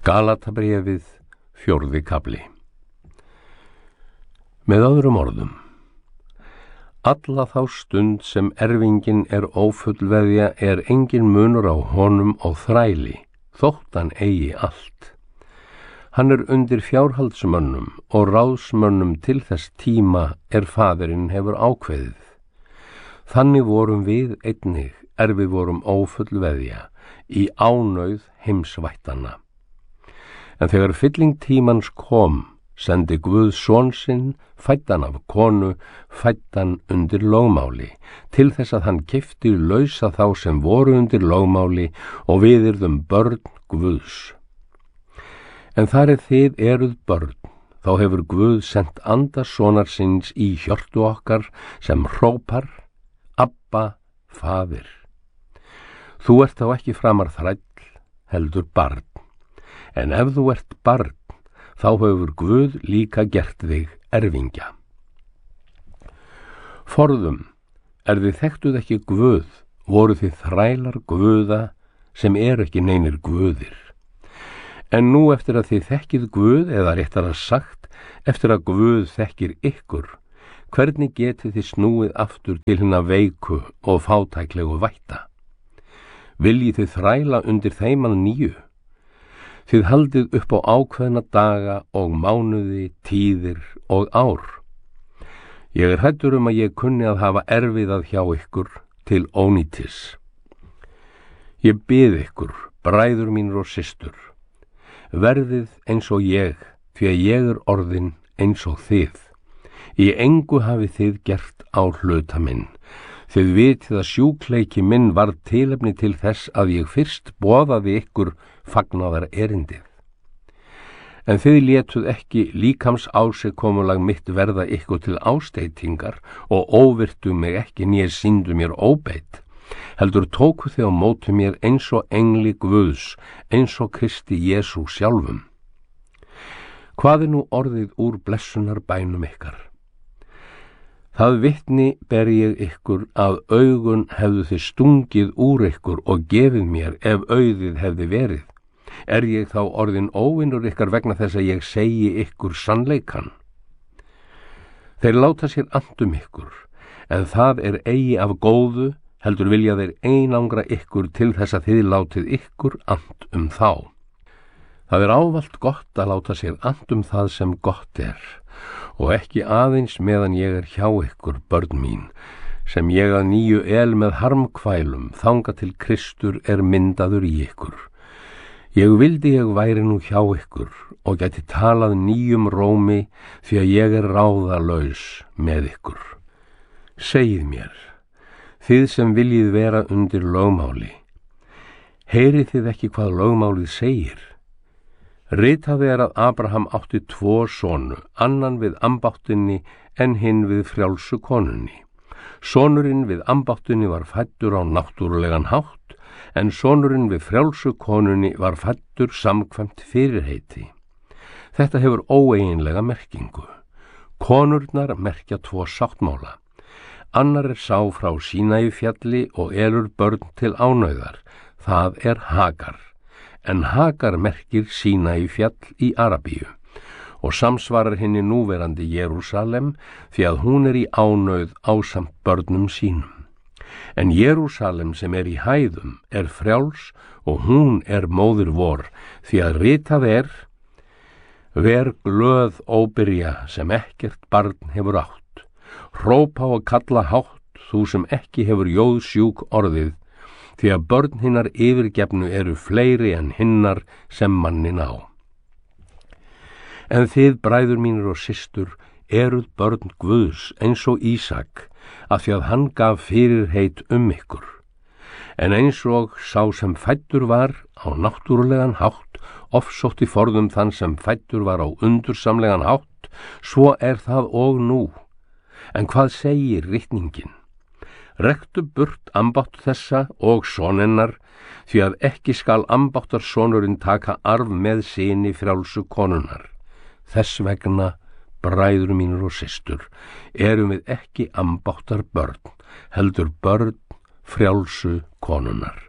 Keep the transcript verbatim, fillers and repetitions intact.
Galatabréfið, fjórði kafli. Með öðrum orðum, alla þá stund sem erfingin er ófullveðja er engin munur á honum og þræli, þótt hann eigi allt. Hann er undir fjárhaldsmönnum og ráðsmönnum til þess tíma er faðirinn hefur ákveðið. Þannig vorum við einnig er við vorum ófullveðja í ánauð heimsvættanna. En þegar fylling tímans kom, sendi Guð son sinn, fæddan af konu, fæddan undir lögmáli, til þess að hann keypti lausa þá sem voru undir lögmáli og við yrðum börn Guðs. En þar er þið eruð börn, þá hefur Guð sent anda sonar síns í hjörtu okkar sem hrópar, Abba, Faðir. Þú ert þá ekki framar þræll, heldur barn. En ef þú ert barn, þá hefur Guð líka gert þig erfingja. Forðum, er þið þekktuð ekki Guð, voru þið þrælar Guða sem er ekki neinir Guðir. En nú eftir að þið þekkið Guð, eða réttara sagt, eftir að Guð þekkir ykkur, hvernig getið þið snúið aftur til hinna veiku og fátæklegu vætta? Viljið þið þræla undir þeim að nýju? Þið haldið upp á ákveðna daga og mánuði, tíðir og ár. Ég er hræddur um að ég kunni að hafa erfiðað hjá ykkur til ónýtis. Ég bið ykkur, bræður mínir og systur, verðið eins og ég, því að ég er orðin eins og þið. Í engu hafið þið gert á hluta minn. Þið vitið að sjúkleiki minn var tilefni til þess að ég fyrst boðaði ykkur fagnaðar erindið. En þið létuð ekki líkams ásigkomulag mitt verða ykkur til ásteytingar og óvirtu mig ekki né sýndu mér óbeit, heldur tóku þið á móti mér eins og engli Guðs, eins og Kristi Jesú sjálfum. Hvað er nú orðið úr blessunar bænum ykkar? Það vitni ber ég ykkur að augun hefðu þið stungið úr ykkur og gefið mér ef auðið hefði verið. Er ég þá orðin óvinnur ykkar vegna þess að ég segi ykkur sannleikan? Þeir láta sér andum ykkur, en það er eigi af góðu, heldur vilja þeir einangra ykkur til þess að þið látið ykkur and um þá. Það er ávallt gott að láta sér and um það sem gott er, og ekki aðeins meðan ég er hjá ykkur, börn mín, sem ég að nýju el með harmkvælum þanga til Kristur er myndaður í ykkur. Ég vildi ég væri nú hjá ykkur og gæti talað nýjum rómi því að ég er ráðalaus með ykkur. Segið mér, þið sem viljið vera undir lögmáli, heyrið þið ekki hvað lögmálið segir? Ritað er að Abraham átti tvo sonu, annan við ambáttinni en hinn við frjálsu konunni. Sonurinn við ambáttinni var fæddur á náttúrulegan hátt, en sonurinn við frjálsu konunni var fæddur samkvæmt fyrirheiti. Þetta hefur óeiginlega merkingu. Konurnar merkja tvo sáttmála. Annar er sá frá Sínai fjalli og elur börn til ánauðar. Það er Hagar. En Hagar merkir Sínai fjall í Arabíu og samsvarar henni núverandi Jerúsalem því að hún er í ánauð ásamt börnum sínum. En Jerúsalem sem er í hæðum er frjáls og hún er móðir vor því að ritað er: Ver glöð óbyrja sem ekkert barn hefur átt, hrópa og kalla hátt þú sem ekki hefur jóðsjúk orðið, því að börn hinnar yfirgefnu eru fleiri en hinnar sem mannin á. En þið, bræður mínir og systur, eruð börn Guðs eins og Ísak, af því að hann gaf fyrirheit um ykkur. En eins og sá sem fæddur var á náttúrulegan hátt, ofsótti forðum þann sem fæddur var á undursamlegan hátt, svo er það og nú. En hvað segir ritningin? Rektu burt ambátt þessa og sonennar, því að ekki skal ambáttarsonurinn taka arf með syni frjálsu konunnar. Þess vegna, bræður mínir og systur, erum við ekki ambáttar börn, heldur börn frjálsu konunnar.